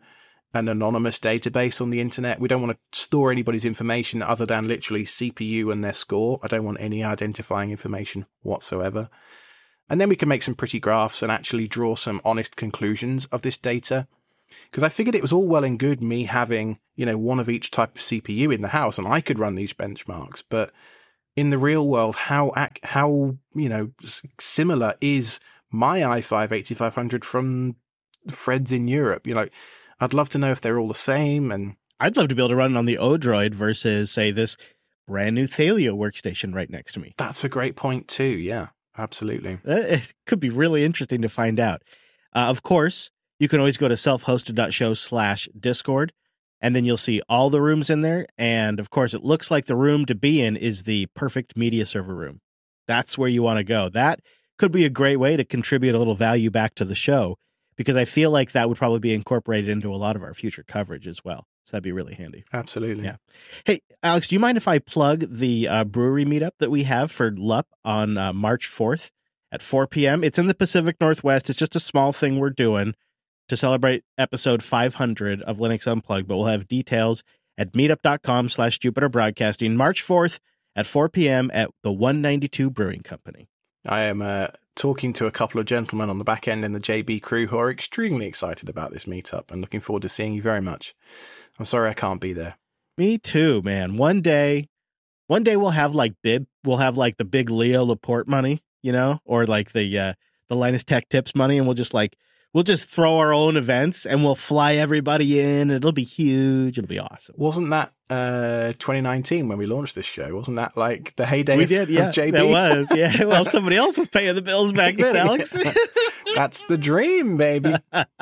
an anonymous database on the internet. We don't want to store anybody's information other than literally C P U and their score. I don't want any identifying information whatsoever. And then we can make some pretty graphs and actually draw some honest conclusions of this data. Because I figured it was all well and good me having, you know, one of each type of C P U in the house, and I could run these benchmarks. But in the real world, how, how you know, similar is my i five eighty-five hundred from Fred's in Europe? You know, I'd love to know if they're all the same. And I'd love to be able to run it on the Odroid versus, say, this brand new Thalio workstation right next to me. That's a great point too. Yeah, absolutely. It could be really interesting to find out. Uh, of course, you can always go to selfhosted.show slash Discord, and then you'll see all the rooms in there. And of course, it looks like the room to be in is the perfect media server room. That's where you want to go. That could be a great way to contribute a little value back to the show, because I feel like that would probably be incorporated into a lot of our future coverage as well. So that'd be really handy. Absolutely. Yeah. Hey, Alex, do you mind if I plug the uh, brewery meetup that we have for L U P on uh, March fourth at four p.m.? It's in the Pacific Northwest. It's just a small thing we're doing to celebrate episode five hundred of Linux Unplugged, but we'll have details at meetup.com slash Jupiter Broadcasting, March fourth at four p.m. at the one ninety-two Brewing Company. I am uh, talking to a couple of gentlemen on the back end in the J B crew who are extremely excited about this meetup and looking forward to seeing you very much. I'm sorry I can't be there. Me too, man. One day, one day we'll have like bib, we'll have like the big Leo Laporte money, you know, or like the uh, the Linus Tech Tips money, and we'll just like we'll just throw our own events and we'll fly everybody in. It'll be huge. It'll be awesome. Wasn't that uh, twenty nineteen when we launched this show? Wasn't that like the heyday we of, did, yeah, of J B? That was, yeah. Well, somebody else was paying the bills back then, Alex. That's the dream, baby.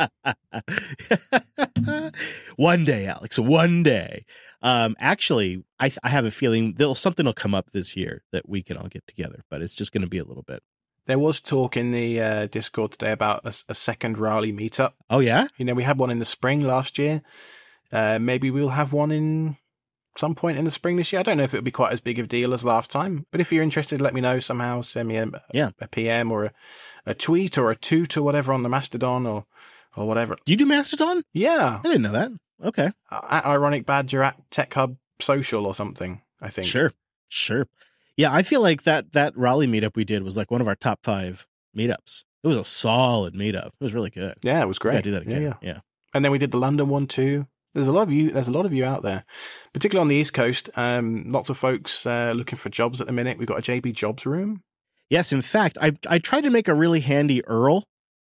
One day, Alex, one day. Um, actually, I, I have a feeling there'll something will come up this year that we can all get together, but it's just going to be a little bit. There was talk in the uh, Discord today about a, a second Raleigh meetup. Oh, yeah? You know, we had one in the spring last year. Uh, maybe we'll have one in some point in the spring this year. I don't know if it'll be quite as big of a deal as last time, but if you're interested, let me know somehow. Send me a, yeah. a P M or a, a tweet or a toot or whatever on the Mastodon or or whatever. Do you do Mastodon? Yeah. I didn't know that. Okay. At Ironic Badger at Tech Hub Social or something, I think. Sure. Sure. Yeah, I feel like that that Raleigh meetup we did was like one of our top five meetups. It was a solid meetup. It was really good. Yeah, it was great. Yeah, do that again. Yeah, yeah. yeah. And then we did the London one too. There's a lot of you. There's a lot of you out there, particularly on the East Coast. Um, lots of folks uh, looking for jobs at the minute. We've got a J B Jobs room. Yes, in fact, I I tried to make a really handy U R L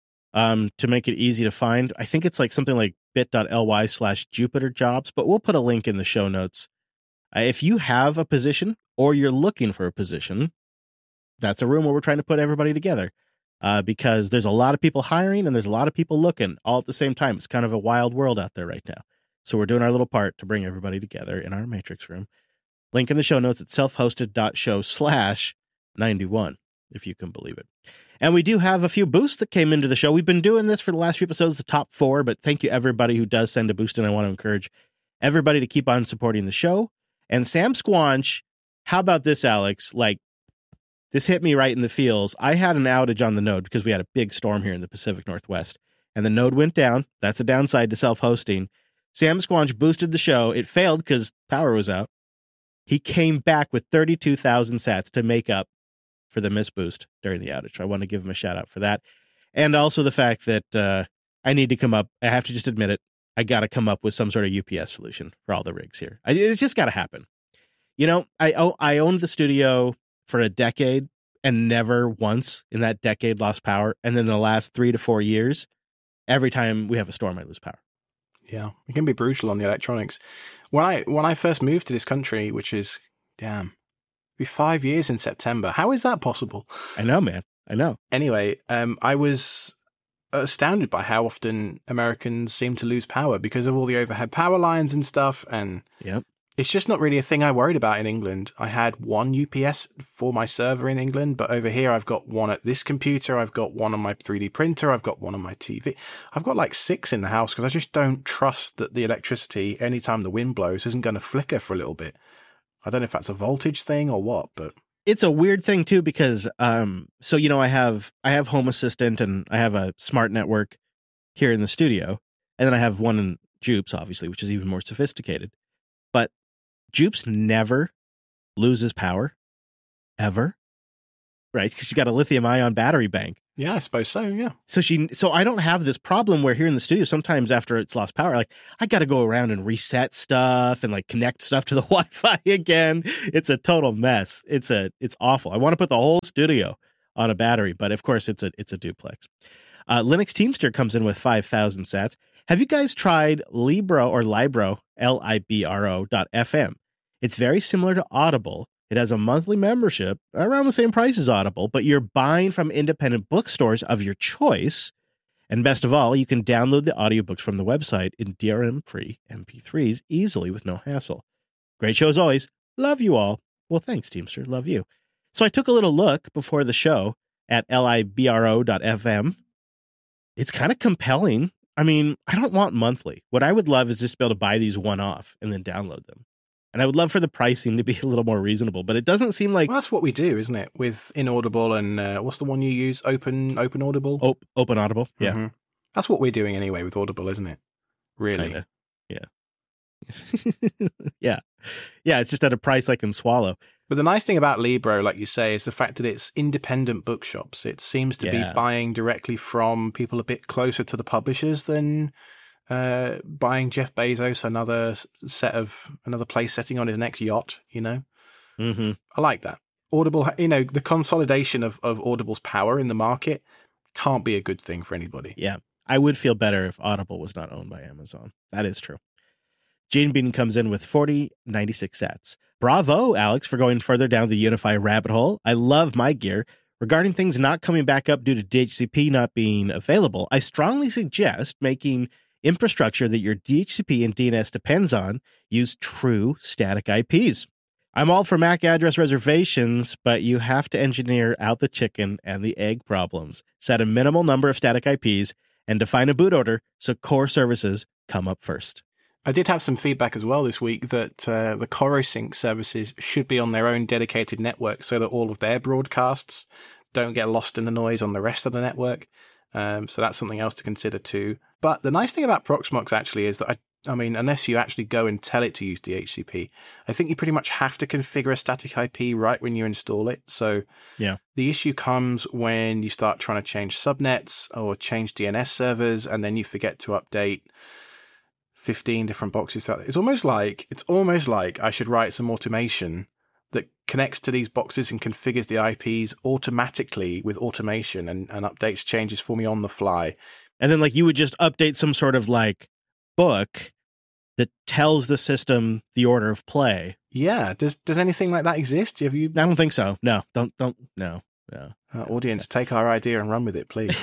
um, to make it easy to find. I think it's like something like bit.ly slash Jupiter Jobs, but we'll put a link in the show notes. Uh, if you have a position or you're looking for a position, that's a room where we're trying to put everybody together uh, because there's a lot of people hiring and there's a lot of people looking all at the same time. It's kind of a wild world out there right now. So we're doing our little part to bring everybody together in our Matrix room. Link in the show notes at selfhosted.show slash 91, if you can believe it. And we do have a few boosts that came into the show. We've been doing this for the last few episodes, the top four, but thank you everybody who does send a boost, and I want to encourage everybody to keep on supporting the show. And Sam Squanch, how about this, Alex? Like, this hit me right in the feels. I had an outage on the node because we had a big storm here in the Pacific Northwest, and the node went down. That's a downside to self-hosting. Sam Squanch boosted the show. It failed because power was out. He came back with thirty-two thousand sats to make up for the miss boost during the outage. So I want to give him a shout out for that. And also the fact that uh, I need to come up. I have to just admit it. I got to come up with some sort of U P S solution for all the rigs here. I, it's just got to happen. You know, I I owned the studio for a decade and never once in that decade lost power. And then the last three to four years, every time we have a storm, I lose power. Yeah, it can be brutal on the electronics. When I when I first moved to this country, which is, damn, it'll be five years in September. How is that possible? I know, man. I know. Anyway, um, I was astounded by how often Americans seem to lose power because of all the overhead power lines and stuff. And yep. It's just not really a thing I worried about in England. I had one U P S for my server in England, but over here I've got one at this computer, I've got one on my three D printer, I've got one on my T V. I've got like six in the house because I just don't trust that the electricity, anytime the wind blows, isn't going to flicker for a little bit. I don't know if that's a voltage thing or what, but... It's a weird thing too because, um, so, you know, I have I have Home Assistant and I have a smart network here in the studio, and then I have one in Jupes, obviously, which is even more sophisticated. But Jupes never loses power, ever, right? Because she's got a lithium-ion battery bank. Yeah, I suppose so, yeah. So she, so I don't have this problem where here in the studio, sometimes after it's lost power, like I got to go around and reset stuff and like connect stuff to the Wi-Fi again. It's a total mess. It's a, it's awful. I want to put the whole studio on a battery, but of course it's a, it's a duplex. Uh, Linux Teamster comes in with five thousand sats. Have you guys tried Libro or Libro, L I B R O dot F M? It's very similar to Audible. It has a monthly membership around the same price as Audible, but you're buying from independent bookstores of your choice. And best of all, you can download the audiobooks from the website in D R M-free M P threes easily with no hassle. Great show as always. Love you all. Well, thanks, Teamster. Love you. So I took a little look before the show at L I B R O dot F M. It's kind of compelling. I mean, I don't want monthly. What I would love is just to be able to buy these one-off and then download them. And I would love for the pricing to be a little more reasonable, but it doesn't seem like... Well, that's what we do, isn't it? With Inaudible and uh, what's the one you use? Open Open Audible? Op- Open Audible, yeah. Mm-hmm. That's what we're doing anyway with Audible, isn't it? Really? Kinda. Yeah. yeah. Yeah, it's just at a price I can swallow. But the nice thing about Libro, like you say, is the fact that it's independent bookshops. It seems to yeah. be buying directly from people a bit closer to the publishers than... Uh, buying Jeff Bezos another set of another place setting on his next yacht, you know. Mm-hmm. I like that. Audible, you know, the consolidation of, of Audible's power in the market can't be a good thing for anybody. Yeah, I would feel better if Audible was not owned by Amazon. That is true. Gene Bean comes in with forty ninety-six sats. Bravo, Alex, for going further down the Unify rabbit hole. I love my gear. Regarding things not coming back up due to D H C P not being available, I strongly suggest making infrastructure that your D H C P and D N S depends on use true static I Ps. I'm all for M A C address reservations, but you have to engineer out the chicken and the egg problems. Set a minimal number of static I Ps and define a boot order so core services come up first. I did have some feedback as well this week that uh, the CoroSync services should be on their own dedicated network so that all of their broadcasts don't get lost in the noise on the rest of the network. Um, so that's something else to consider too. But the nice thing about Proxmox actually is that, I, I mean, unless you actually go and tell it to use D H C P, I think you pretty much have to configure a static I P right when you install it. So yeah, the issue comes when you start trying to change subnets or change D N S servers, and then you forget to update fifteen different boxes. It's almost like, it's almost like I should write some automation that connects to these boxes and configures the I Ps automatically with automation and, and updates changes for me on the fly. And then like you would just update some sort of like book that tells the system the order of play. Yeah. Does does anything like that exist? Have you? I don't think so. No, don't, don't, no, no. Uh, audience, take our idea and run with it, please.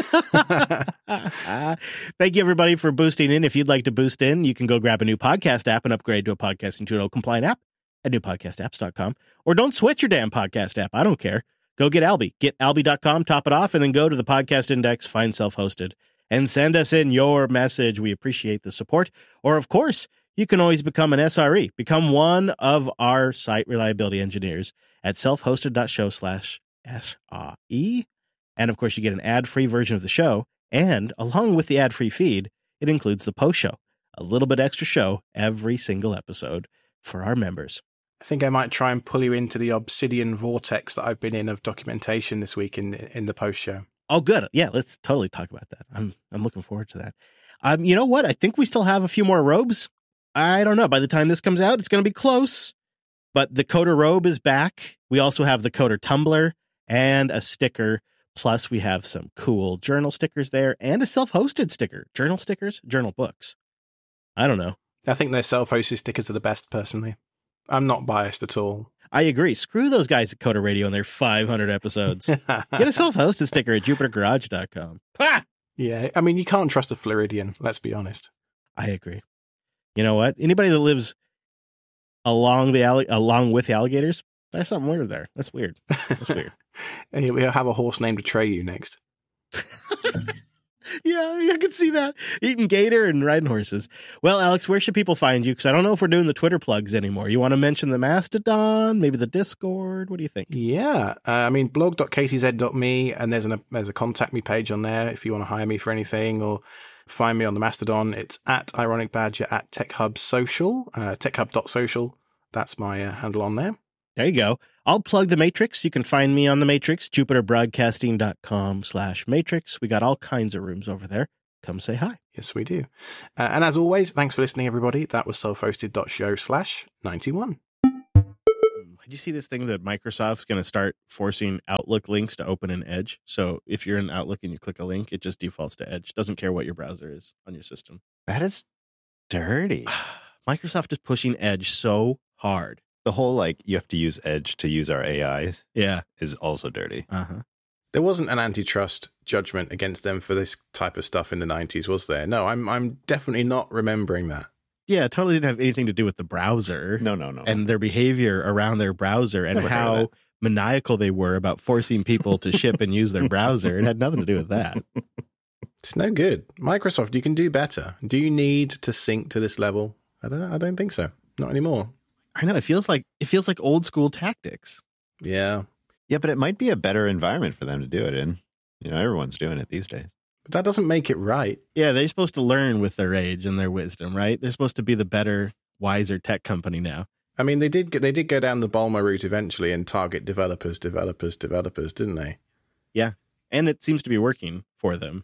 Thank you, everybody, for boosting in. If you'd like to boost in, you can go grab a new podcast app and upgrade to a Podcasting two point oh compliant app at new podcast apps dot com. Or don't switch your damn podcast app. I don't care. Go get Alby. Get alby dot com, top it off, and then go to the podcast index, find self-hosted, and send us in your message. We appreciate the support. Or, of course, you can always become an S R E. Become one of our site reliability engineers at self-hosted.show slash S-R-E. And, of course, you get an ad-free version of the show. And along with the ad-free feed, it includes the post show, a little bit extra show every single episode for our members. I think I might try and pull you into the Obsidian vortex that I've been in of documentation this week in in the post show. Oh, good. Yeah, let's totally talk about that. I'm I'm looking forward to that. Um, you know what? I think we still have a few more robes. I don't know. By the time this comes out, it's going to be close. But the Coder robe is back. We also have the Coder tumbler and a sticker. Plus, we have some cool journal stickers there and a self-hosted sticker. Journal stickers, journal books. I don't know. I think their self-hosted stickers are the best, personally. I'm not biased at all. I agree. Screw those guys at Coder Radio and their five hundred episodes. Get a self-hosted sticker at jupiter garage dot com. Ha! Yeah, I mean, you can't trust a Floridian, let's be honest. I agree. You know what? Anybody that lives along the alli- along with the alligators, that's something weird there. That's weird. That's weird. And we'll have a horse named Atreyu next. Yeah, I can see that. Eating gator and riding horses. Well, Alex, where should people find you? Because I don't know if we're doing the Twitter plugs anymore. You want to mention the Mastodon, maybe the Discord? What do you think? Yeah. Uh, I mean, blog dot k t z dot m e, and there's, an, there's a contact me page on there if you want to hire me for anything, or find me on the Mastodon. It's at Ironic Badger at TechHub Social, uh, techhub dot social. That's my uh, handle on there. There you go. I'll plug the Matrix. You can find me on the Matrix, jupiter broadcasting dot com slash matrix. We got all kinds of rooms over there. Come say hi. Yes, we do. Uh, and as always, thanks for listening, everybody. That was self-hosted.show slash 91. Did you see this thing that Microsoft's going to start forcing Outlook links to open in Edge? So if you're in Outlook and you click a link, it just defaults to Edge. Doesn't care what your browser is on your system. That is dirty. Microsoft is pushing Edge so hard. The whole, like, you have to use Edge to use our A Is Yeah. is also dirty. Uh-huh. There wasn't an antitrust judgment against them for this type of stuff in the nineties, was there? No, I'm I'm definitely not remembering that. Yeah, it totally didn't have anything to do with the browser. No, no, no. And their behavior around their browser and Never heard of how that. maniacal they were about forcing people to ship and use their browser. It had nothing to do with that. It's no good. Microsoft, you can do better. Do you need to sync to this level? I don't know. I don't think so. Not anymore. I know, it feels like it feels like old school tactics. Yeah. Yeah, but it might be a better environment for them to do it in. You know, everyone's doing it these days. But that doesn't make it right. Yeah, they're supposed to learn with their age and their wisdom, right? They're supposed to be the better, wiser tech company now. I mean, they did they did go down the Bulma route eventually and target developers, developers, developers, didn't they? Yeah, and it seems to be working for them.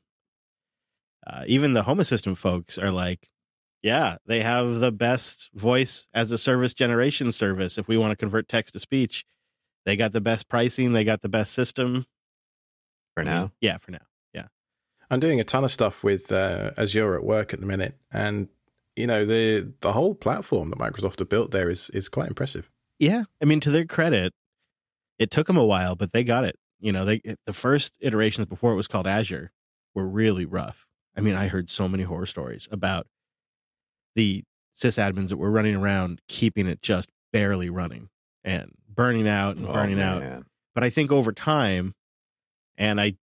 Uh, even the Home Assistant folks are like, yeah, they have the best voice as a service generation service. If we want to convert text to speech, they got the best pricing. They got the best system. For now? Yeah, for now. Yeah. I'm doing a ton of stuff with uh, Azure at work at the minute. And, you know, the the whole platform that Microsoft have built there is is quite impressive. Yeah. I mean, to their credit, it took them a while, but they got it. You know, they the first iterations before it was called Azure were really rough. I mean, I heard so many horror stories about the sysadmins that were running around keeping it just barely running and burning out and Oh, burning out. man. But I think over time, and I,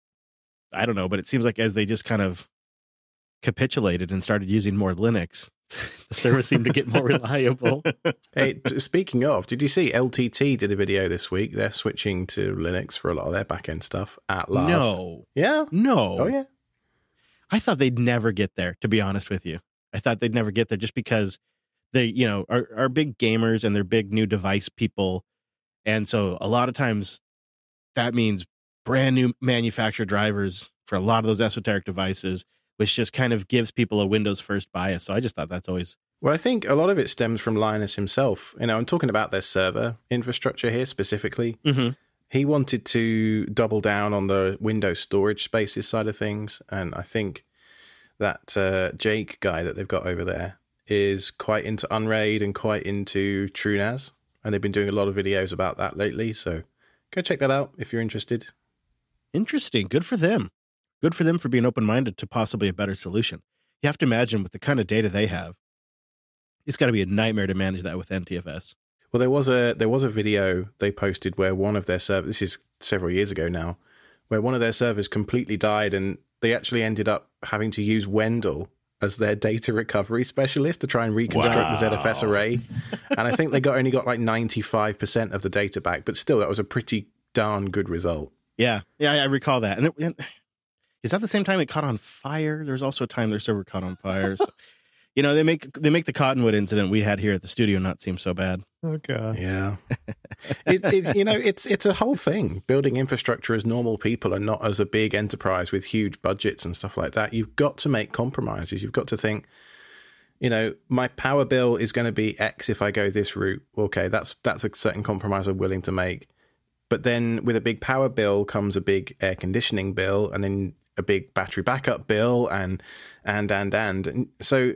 I don't know, but it seems like as they just kind of capitulated and started using more Linux, the service seemed to get more reliable. Hey, t- speaking of, did you see L T T did a video this week? They're switching to Linux for a lot of their back-end stuff at last. No, Yeah? no. Oh, yeah. I thought they'd never get there, to be honest with you. I thought they'd never get there just because they, you know, are, are big gamers and they're big new device people. And so a lot of times that means brand new manufacturer drivers for a lot of those esoteric devices, which just kind of gives people a Windows first bias. So I just thought that's always... Well, I think a lot of it stems from Linus himself. You know, I'm talking about their server infrastructure here specifically. Mm-hmm. He wanted to double down on the Windows storage spaces side of things. And I think that uh, Jake guy that they've got over there is quite into Unraid and quite into TrueNAS. And they've been doing a lot of videos about that lately. So go check that out if you're interested. Interesting. Good for them. Good for them for being open-minded to possibly a better solution. You have to imagine with the kind of data they have, it's got to be a nightmare to manage that with N T F S. Well, there was a there was a video they posted where one of their servers, this is several years ago now, where one of their servers completely died and they actually ended up having to use Wendell as their data recovery specialist to try and reconstruct Wow. the Z F S array. And I think they got only got like ninety-five percent of the data back, but still that was a pretty darn good result. Yeah. Yeah, I recall that. And it, is that the same time it caught on fire? There was also a time their server caught on fire. So, you know, they make they make the Cottonwood incident we had here at the studio not seem so bad. Oh, God. Yeah. it, it, you know, it's it's a whole thing. Building infrastructure as normal people and not as a big enterprise with huge budgets and stuff like that. You've got to make compromises. You've got to think, you know, my power bill is going to be X if I go this route. Okay, that's that's a certain compromise I'm willing to make. But then with a big power bill comes a big air conditioning bill and then a big battery backup bill and and and and, and so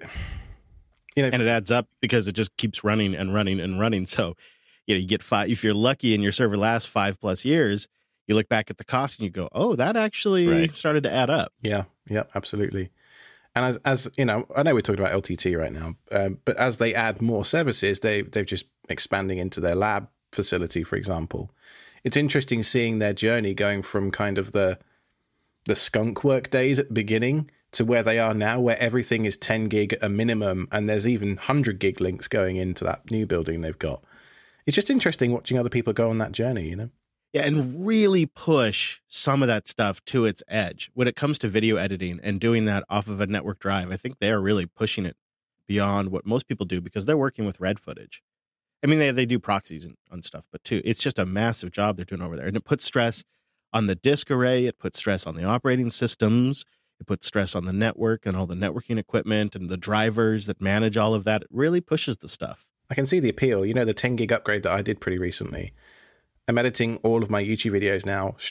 you know, And it adds up because it just keeps running and running and running. So, you know, you get five, if you're lucky and your server lasts five plus years, you look back at the cost and you go, oh, that actually Right. started to add up. yeah, yeah, absolutely. And as as you know, I know we're talking about L T T right now, um, but as they add more services, they they've just expanding into their lab facility, for example. It's interesting seeing their journey going from kind of the the skunk work days at the beginning to where they are now, where everything is ten gig a minimum, and there's even one hundred gig links going into that new building they've got. It's just interesting watching other people go on that journey, you know? Yeah, and really push some of that stuff to its edge. When it comes to video editing and doing that off of a network drive, I think they're really pushing it beyond what most people do because they're working with RED footage. I mean, they they do proxies and on stuff, but too, it's just a massive job they're doing over there. And it puts stress on the disk array. It puts stress on the operating systems. It puts stress on the network and all the networking equipment and the drivers that manage all of that. It really pushes the stuff. I can see the appeal. You know, the ten gig upgrade that I did pretty recently. I'm editing all of my YouTube videos now